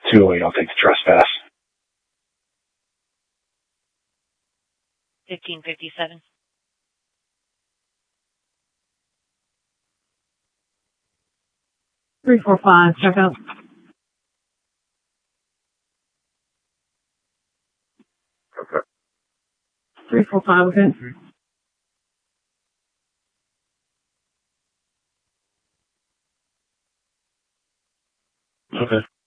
too late, I'll take the trespass. 1557. Three, four, five. Check out. Okay. 345. Okay. Okay.